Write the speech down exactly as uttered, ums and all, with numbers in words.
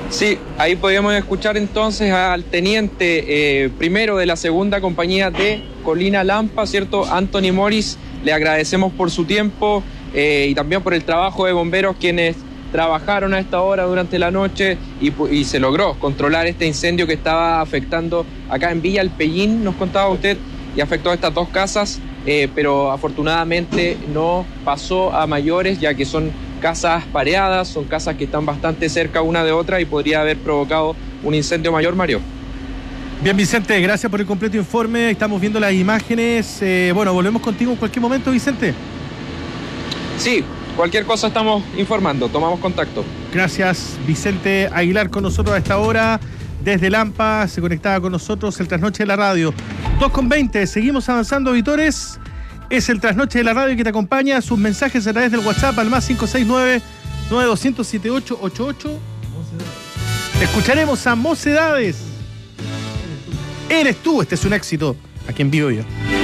Sí, ahí podíamos escuchar entonces al teniente eh, primero de la segunda compañía de Colina Lampa, ¿cierto? Anthony Morris, le agradecemos por su tiempo eh, y también por el trabajo de bomberos quienes trabajaron a esta hora durante la noche y, y se logró controlar este incendio que estaba afectando acá en Villa El Pellín, nos contaba usted, y afectó a estas dos casas, eh, pero afortunadamente no pasó a mayores, ya que son casas pareadas, son casas que están bastante cerca una de otra y podría haber provocado un incendio mayor, Mario. Bien, Vicente, gracias por el completo informe. Estamos viendo las imágenes. Eh, bueno, volvemos contigo en cualquier momento, Vicente. Sí, cualquier cosa estamos informando, tomamos contacto. Gracias, Vicente Aguilar, con nosotros a esta hora. Desde Lampa se conectaba con nosotros el Trasnoche de la Radio. dos con veinte, seguimos avanzando, auditores. Es el Trasnoche de la Radio que te acompaña. Sus mensajes a través del WhatsApp al más cinco seis nueve, nueve dos cero cero, siete ocho ocho ocho. Escucharemos a Mocedades. Eres tú, este es un éxito. Aquí en vivo yo.